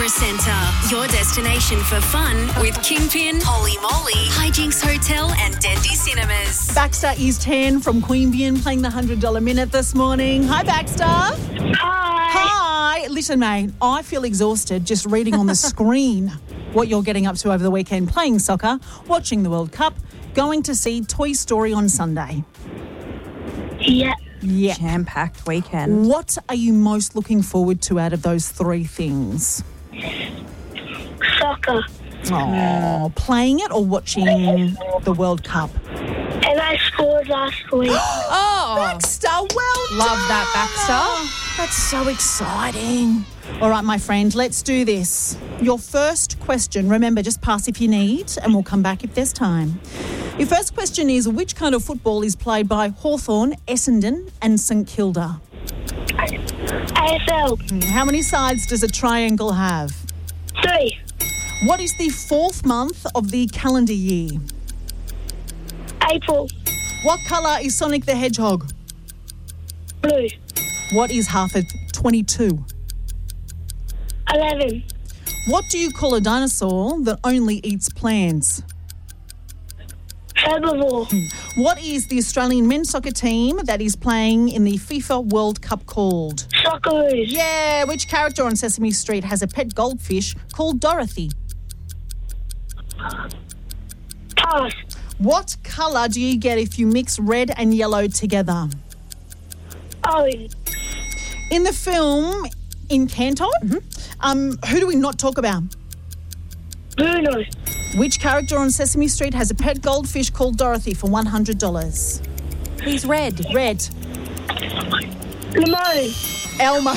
Centre, your destination for fun with Kingpin, Holy Moly, Hijinks Hotel and Dendy Cinemas. Baxter is 10 from Queanbeyan playing the $100 minute this morning. Hi, Baxter. Hi. Listen, mate, I feel exhausted just reading on the screen what you're getting up to over the weekend. Playing soccer, watching the World Cup, going to see Toy Story on Sunday. Yeah. Jam-packed weekend. What are you most looking forward to out of those three things? Soccer. Oh, playing it or watching the World Cup? And I scored last week. Oh, Baxter, well done. love that, Baxter. That's so exciting. All right, my friend, let's do this. Your first question, remember, just pass if you need, and we'll come back if there's time. Your first question is, which kind of football is played by Hawthorn, Essendon and St Kilda? AFL. How many sides does a triangle have? 3. What is the 4th month of the calendar year? April. What colour is Sonic the Hedgehog? Blue. What is half of 22? 11. What do you call a dinosaur that only eats plants? Herbivore. What is the Australian men's soccer team that is playing in the FIFA World Cup called? Socceroos. Yeah, which character on Sesame Street has a pet goldfish called Dorothy? Pass. What colour do you get if you mix red and yellow together? Orange. In the film Encanto, who do we not talk about? Bruno. Which character on Sesame Street has a pet goldfish called Dorothy for $100? He's red. Red. Lemon. Elmo.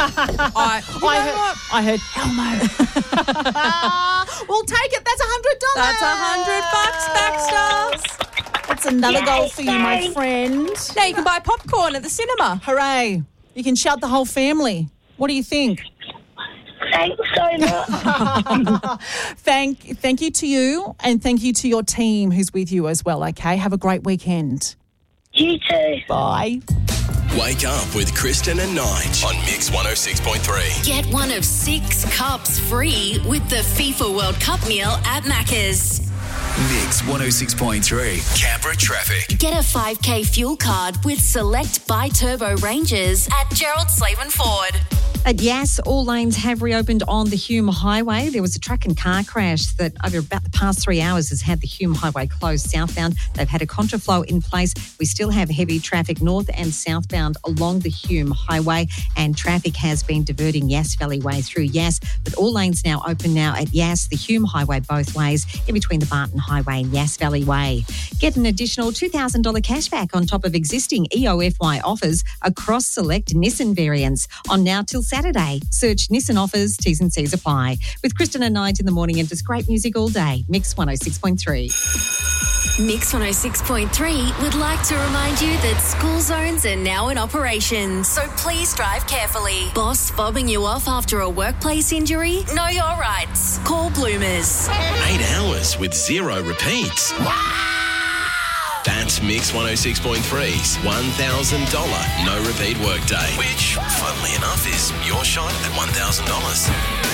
I heard Elmo. We'll take it. That's $100. That's $100, Baxter. That's another goal Yes, for you, my thanks. friend. Now you can buy popcorn at the cinema. Hooray. You can shout the whole family. What do you think? Thanks so much. Thank you to you, and thank you to your team who's with you as well, okay? Have a great weekend. You too. Bye. Wake up with Kristen and Nige on Mix 106.3. Get one of 6 cups free with the FIFA World Cup meal at Macca's. Mix 106.3. Canberra traffic. Get a 5K fuel card with select bi-turbo Rangers at Gerald Slaven Ford. At Yass, all lanes have reopened on the Hume Highway. There was a truck and car crash that over about the past 3 hours has had the Hume Highway closed southbound. They've had a contraflow in place. We still have heavy traffic north and southbound along the Hume Highway, and traffic has been diverting Yass Valley Way through Yass, but all lanes now open now at Yass, the Hume Highway both ways, in between the Barton Highway and Yass Valley Way. Get an additional $2,000 cashback on top of existing EOFY offers across select Nissan variants on now till Saturday. Search Nissan offers, T's and C's apply. With Kristen and Nige in the morning and just great music all day. Mix 106.3. Mix 106.3 would like to remind you that school zones are now in operation, so please drive carefully. Boss fobbing you off after a workplace injury? Know your rights. Call Bloomers. 8 hours with 0 repeats. That's Mix 106.3's $1,000 no repeat workday, which, funnily enough, is your shot at $1,000.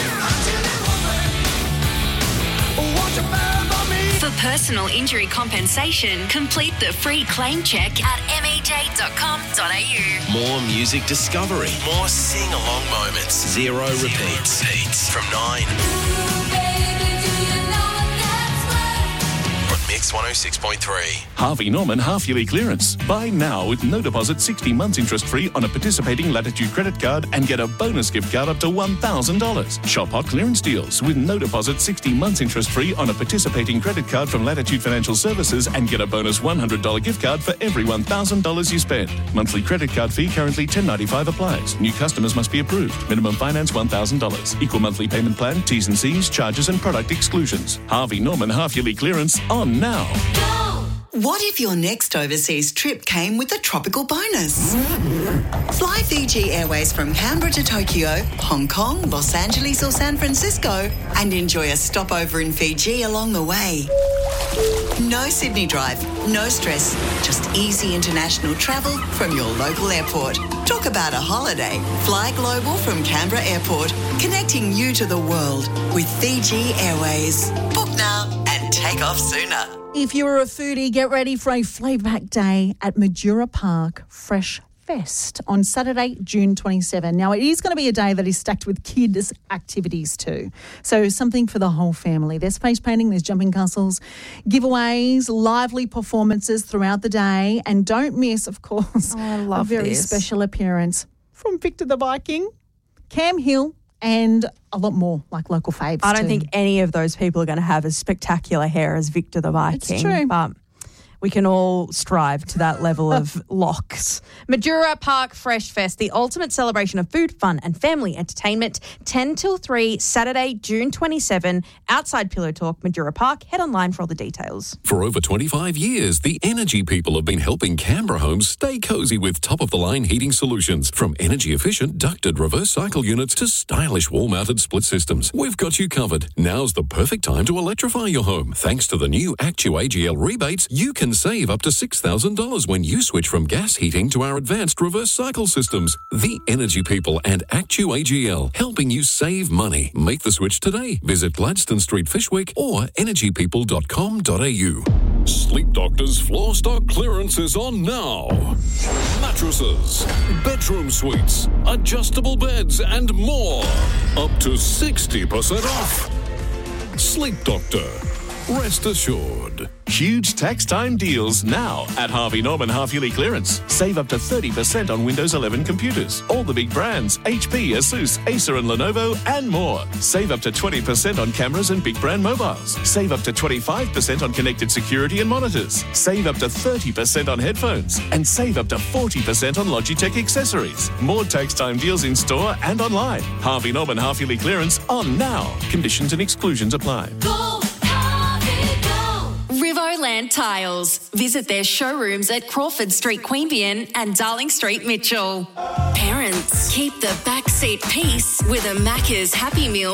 For personal injury compensation, complete the free claim check at mej.com.au. More music discovery, more sing-along moments, 0 repeats. From 9 on Mix 106.3. Harvey Norman half-yearly clearance. Buy now with no deposit, 60 months interest-free on a participating Latitude credit card and get a bonus gift card up to $1,000. Shop hot clearance deals with no deposit, 60 months interest-free on a participating credit card from Latitude Financial Services and get a bonus $100 gift card for every $1,000 you spend. Monthly credit card fee currently $10.95 applies. New customers must be approved. Minimum finance $1,000. Equal monthly payment plan, T's and C's, charges and product exclusions. Harvey Norman half-yearly clearance on now. What if your next overseas trip came with a tropical bonus? Fly Fiji Airways from Canberra to Tokyo, Hong Kong, Los Angeles or San Francisco and enjoy a stopover in Fiji along the way. No Sydney Drive, no stress, just easy international travel from your local airport. Talk about a holiday. Fly global from Canberra Airport, connecting you to the world with Fiji Airways. Book now and take off sooner. If you're a foodie, get ready for a Flayback Day at Majura Park Fresh Fest on Saturday, June 27. Now, it is going to be a day that is stacked with kids' activities too. So something for the whole family. There's face painting, there's jumping castles, giveaways, lively performances throughout the day. And don't miss, of course, a very special appearance from Victor the Viking, Cam Hill, and a lot more, like local faves. I don't think any of those people are going to have as spectacular hair as Victor the Viking. It's true. But we can all strive to that level of locks. Majura Park Fresh Fest, the ultimate celebration of food, fun and family entertainment. 10 till 3, Saturday, June 27, outside Pillow Talk, Majura Park. Head online for all the details. For over 25 years, the Energy people have been helping Canberra homes stay cosy with top-of-the-line heating solutions. From energy-efficient ducted reverse cycle units to stylish wall-mounted split systems, we've got you covered. Now's the perfect time to electrify your home. Thanks to the new Actu-AGL rebates, you can save up to $6,000 when you switch from gas heating to our advanced reverse cycle systems. The Energy people and Actu-AGL, helping you save money. Make the switch today. Visit Gladstone Street, Fishwick or energypeople.com.au. Sleep Doctor's floor stock clearance is on now. Mattresses, bedroom suites, adjustable beds and more. Up to 60% off. Sleep Doctor. Rest assured. Huge tax time deals now at Harvey Norman half-yearly clearance. Save up to 30% on Windows 11 computers. All the big brands, HP, Asus, Acer and Lenovo and more. Save up to 20% on cameras and big brand mobiles. Save up to 25% on connected security and monitors. Save up to 30% on headphones. And save up to 40% on Logitech accessories. More tax time deals in store and online. Harvey Norman half-yearly clearance on now. Conditions and exclusions apply. Rivoland Tiles. Visit their showrooms at Crawford Street, Queanbeyan and Darling Street, Mitchell. Parents, keep the backseat peace with a Macca's Happy Meal